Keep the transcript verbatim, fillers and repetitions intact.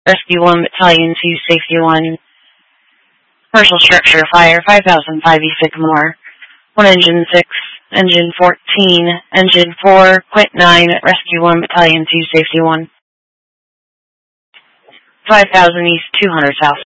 Rescue one, Battalion two, Safety one. Commercial structure, fire, five thousand five E Sycamore. one Engine six, Engine fourteen, Engine four, Quint nine, Rescue one, Battalion two, Safety one. five thousand East, two hundred South.